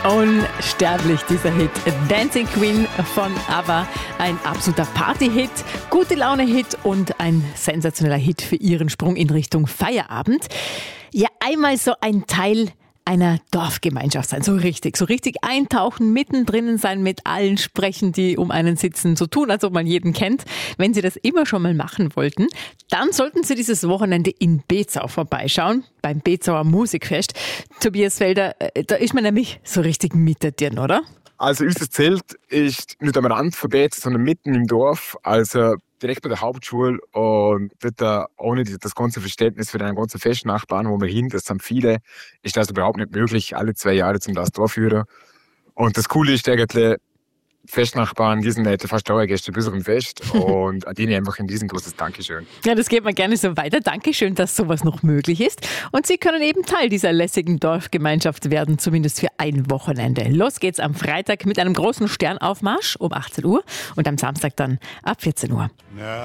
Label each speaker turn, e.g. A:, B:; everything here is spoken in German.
A: Unsterblich, dieser Hit. Dancing Queen von ABBA. Ein absoluter Party-Hit, gute Laune-Hit und ein sensationeller Hit für ihren Sprung in Richtung Feierabend. Ja, einmal so ein Teil einer Dorfgemeinschaft sein, so richtig eintauchen, mittendrin sein, mit allen sprechen, die um einen sitzen, so tun, als ob man jeden kennt. Wenn Sie das immer schon mal machen wollten, dann sollten Sie dieses Wochenende in Bezau vorbeischauen, beim Bezauer Musikfest. Tobias Felder, da ist man nämlich so richtig mittendrin, oder?
B: Also unser Zelt ist nicht am Rand von Bezau, sondern mitten im Dorf, also direkt bei der Hauptschule, und dort ohne das ganze Verständnis für den ganzen Festnachbarn, wo wir hin, das sind viele, ist das überhaupt nicht möglich, alle 2 Jahre zum das Dorf führen. Und das Coole ist eigentlich, Festnachbarn, die sind fast Dauergäste bis zum Fest und an denen einfach ein riesengroßes Dankeschön.
A: Ja, das geht mir gerne so weiter. Dankeschön, dass sowas noch möglich ist. Und Sie können eben Teil dieser lässigen Dorfgemeinschaft werden, zumindest für ein Wochenende. Los geht's am Freitag mit einem großen Sternaufmarsch um 18 Uhr und am Samstag dann ab 14 Uhr.